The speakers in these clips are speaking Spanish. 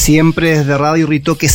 Siempre desde Radio Ritoque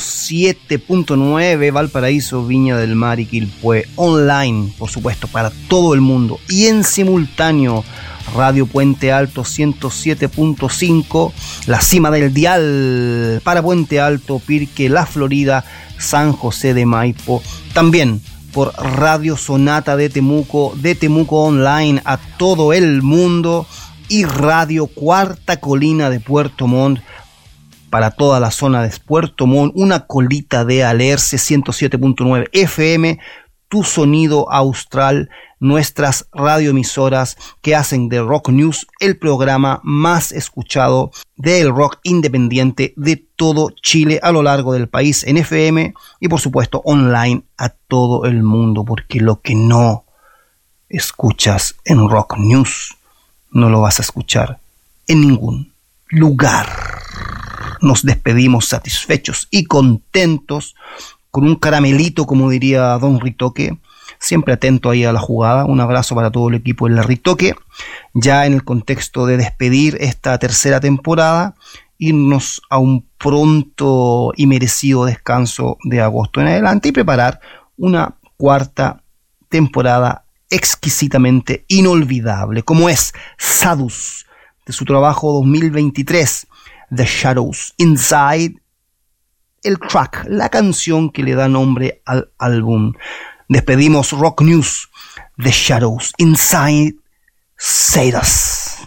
107.9 Valparaíso, Viña del Mar y Quilpué, online, por supuesto, para todo el mundo, y en simultáneo Radio Puente Alto 107.5, la cima del dial para Puente Alto, Pirque, La Florida, San José de Maipo, también por Radio Sonata de Temuco online a todo el mundo, y Radio Cuarta Colina de Puerto Montt para toda la zona de Puerto Montt, una colita de Alerce 107.9 FM, tu sonido austral, nuestras radioemisoras que hacen de Rock News el programa más escuchado del rock independiente de todo Chile a lo largo del país en FM y por supuesto online a todo el mundo, porque lo que no escuchas en Rock News no lo vas a escuchar en ningún lugar. Nos despedimos satisfechos y contentos, con un caramelito, como diría Don Ritoque, siempre atento ahí a la jugada. Un abrazo para todo el equipo de la Ritoque, ya en el contexto de despedir esta tercera temporada, irnos a un pronto y merecido descanso de agosto en adelante y preparar una cuarta temporada exquisitamente inolvidable, como es Sadus, de su trabajo 2023, The Shadows Inside, el track, la canción que le da nombre al álbum. Despedimos Rock News, The Shadows Inside, Sadus.